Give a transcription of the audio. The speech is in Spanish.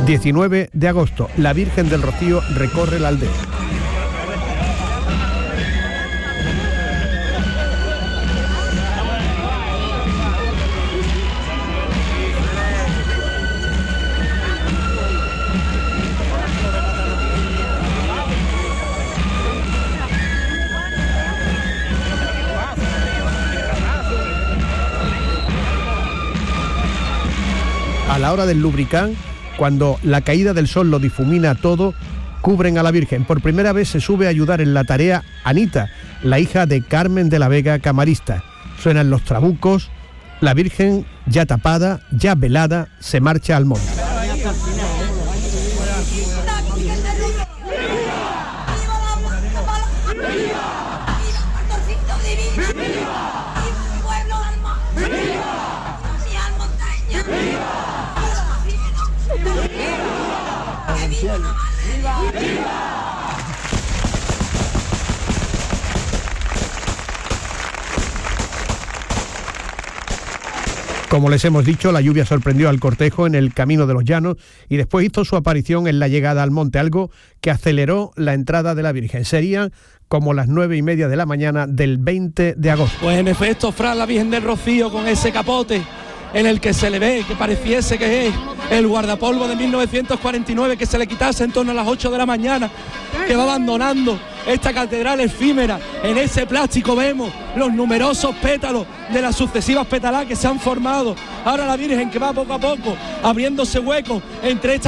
19 de agosto, la Virgen del Rocío recorre la aldea. A la hora del Lubricán, cuando la caída del sol lo difumina todo, cubren a la Virgen. Por primera vez se sube a ayudar en la tarea Anita, la hija de Carmen de la Vega, camarista. Suenan los trabucos, la Virgen, ya tapada, ya velada, se marcha al monte. Como les hemos dicho, la lluvia sorprendió al cortejo en el Camino de los Llanos y después hizo su aparición en la llegada al monte, algo que aceleró la entrada de la Virgen. Serían como las 9:30 de la mañana del 20 de agosto. Pues en efecto, Fran, la Virgen del Rocío con ese capote en el que se le ve que pareciese que es el guardapolvo de 1949, que se le quitase en torno a las 8 de la mañana, que va abandonando esta catedral efímera. En ese plástico vemos los numerosos pétalos de las sucesivas pétalas que se han formado. Ahora la Virgen que va poco a poco abriéndose huecos entre estas